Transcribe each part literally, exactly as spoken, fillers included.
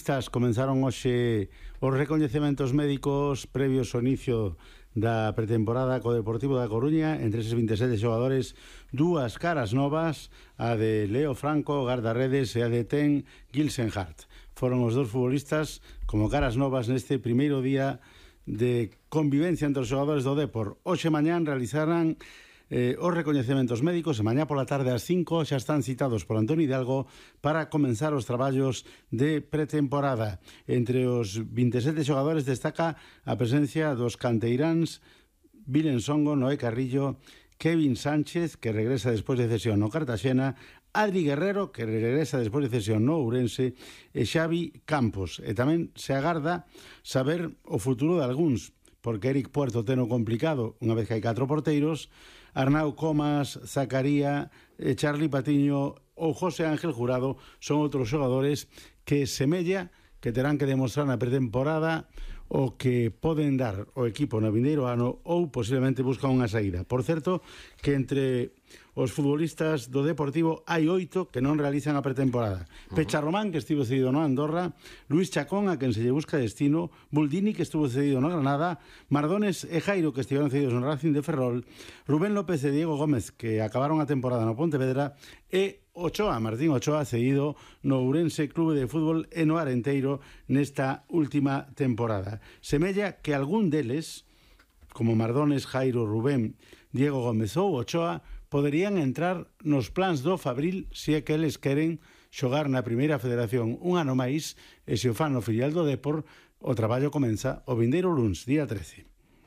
futbolistas comenzaron hoxe os recoñecementos médicos previos ao inicio da pretemporada co Deportivo da Coruña. Entre eses vinte e sete xogadores, dúas caras novas, a de Leo Franco, guardarredes, e a de Ten Gilsenhart. Foron os dous futbolistas como caras novas neste primeiro día de convivencia entre os xogadores do Depor. Hoxe mañán realizarán Eh, os recoñecementos médicos e mañá pola tarde ás cinco xa están citados por Antonio Hidalgo para comenzar os traballos de pretemporada. Entre os vinte e sete xogadores destaca a presencia dos canteiráns Vilen Songo, Noé Carrillo, Kevin Sánchez, que regresa despois de cesión no Cartaxena, Adri Guerrero, que regresa despois de cesión no Ourense, e Xavi Campos. E tamén se agarda saber o futuro de algúns, porque Eric Puerto teno complicado unha vez que hai catro porteiros. Arnau Comas, Zacaría, eh, Charlie Patiño ou José Ángel Jurado son outros xogadores que semella que terán que demostrar na pretemporada o que poden dar o equipo no vindeiro ano ou posiblemente buscan unha saída. Por certo, que entre os futbolistas do Deportivo hai oito que non realizan a pretemporada. Uh-huh. Pecha Román, que estivo cedido no Andorra, Luis Chacón, a quen se lle busca destino, Buldini, que estuvo cedido no Granada, Mardones e Jairo, que estiveron cedidos no Racing de Ferrol, Rubén López e Diego Gómez, que acabaron a temporada no Pontevedra, e Ochoa, Martín Ochoa, cedido no Ourense Clube de Fútbol e no Arenteiro nesta última temporada. Semella que algún deles, como Mardones, Jairo, Rubén, Diego Gómez ou Ochoa, poderían entrar nos plans do Fabril se é que eles queren xogar na Primeira Federación un ano máis, e se o fan no filial do Depor, o traballo comeza o vindeiro luns, día trece.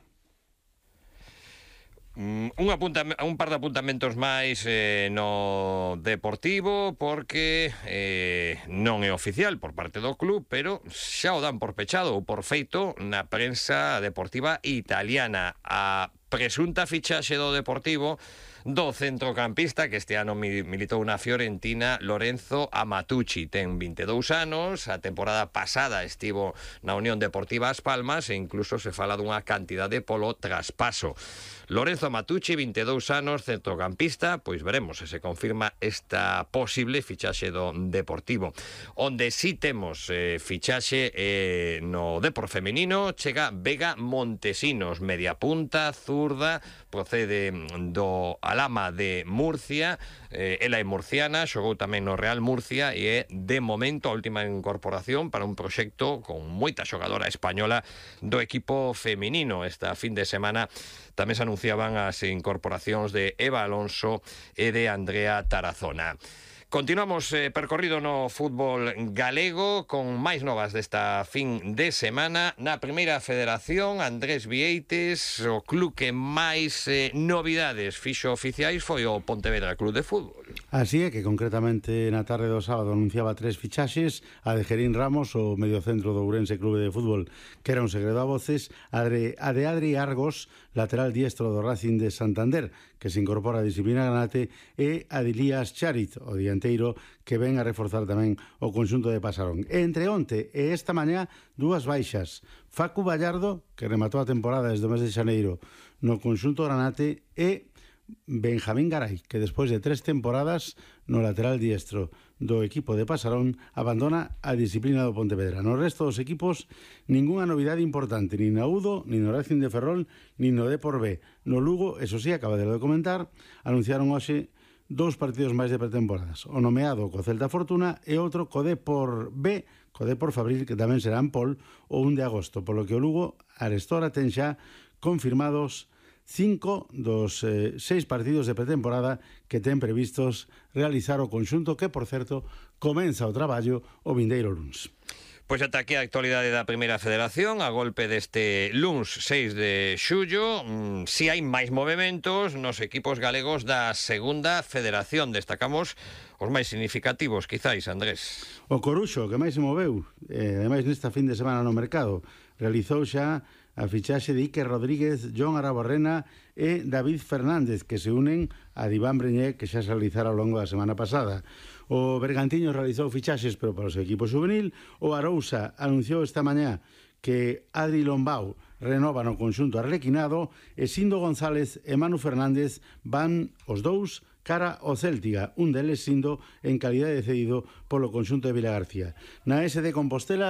Un, apunta, un par de apuntamentos máis eh, no Deportivo, porque eh, non é oficial por parte do club, pero xa o dan por pechado ou por feito na prensa deportiva italiana. A presunta fichaxe do Deportivo do centrocampista que este ano militou na Fiorentina, Lorenzo Amatucci. Ten vinte e dous anos, a temporada pasada estivo na Unión Deportiva As Palmas e incluso se fala dunha cantidade polo traspaso. Lorenzo Amatucci, vinte e dous anos, centrocampista, pois veremos se se confirma esta posible fichaxe do Deportivo. Onde si temos eh, fichaxe eh, no Depor feminino, chega Vega Montesinos, media punta, zurda, procede do Alama de Murcia, eh, ela é murciana, xogou tamén no Real Murcia e é de momento a última incorporación para un proxecto con moita xogadora española do equipo feminino. Esta fin de semana tamén se anunciaban as incorporacións de Eva Alonso e de Andrea Tarazona. Continuamos eh, percorrido no fútbol galego con máis novas desta fin de semana. Na Primeira Federación, Andrés Vieites, o club que máis eh, novidades fixo oficiais foi o Pontevedra Club de Fútbol. Así é que concretamente na tarde do sábado anunciaba tres fichaxes: a de Gerín Ramos, o mediocentro do Ourense Clube de Fútbol, que era un segredo a voces, a de, a de Adri Argos, lateral diestro do Racing de Santander, que se incorpora a disciplina granate, e a de Elías Charit, o dianteiro, que ven a reforzar tamén o conxunto de Pasarón. E entre onte e esta mañá, dúas baixas: Facu Vallardo, que rematou a temporada desde o mes de xaneiro no conxunto granate, e Benjamín Garay, que despois de tres temporadas no lateral diestro do equipo de Pasarón abandona a disciplina do Pontevedra. No resto dos equipos, ningunha novidade importante, nin na Udo, nin no Racing de Ferrol, nin no Depor B. No Lugo, eso sí, acaba de comentar, anunciaron hoxe dous partidos máis de pretemporadas, o nomeado co Celta Fortuna e outro co Depor B, co Depor Fabril, que tamén será en Pol, o un de agosto, polo que o Lugo arestora ten xa confirmados cinco dos eh, seis partidos de pretemporada que ten previstos realizar o conxunto, que, por certo, comeza o traballo o vindeiro luns. Pois ata aquí a actualidade da Primeira Federación a golpe deste luns seis de xullo. Mm, si hai máis movementos nos equipos galegos da Segunda Federación. Destacamos os máis significativos, quizáis, Andrés. O Coruxo, que máis se moveu, eh, ademais nesta fin de semana no mercado, realizou xa a fichaxe de Iker Rodríguez, John Araborrena e David Fernández, que se unen a Iván Breñé, que xa se realizara ao longo da semana pasada. O Bergantiños realizou fichaxes, pero para o seu equipo juvenil. O Arousa anunciou esta mañá que Adri Lombao renova no conxunto arlequinado e Sindo González e Manu Fernández van os dous cara ao Céltiga, un deles Sindo en calidade de cedido polo conxunto de Vilagarcía. Na S D Compostela